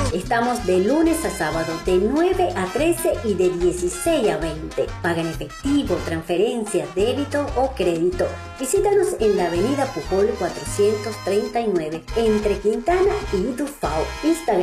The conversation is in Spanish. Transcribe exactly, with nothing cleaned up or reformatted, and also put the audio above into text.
Estamos de lunes a sábado de nueve a trece y de dieciséis a veinte. Paga en efectivo, transferencia, débito o crédito. Visítanos en la avenida Pujol cuatrocientos treinta y nueve entre Quintana y Dufao. Instagram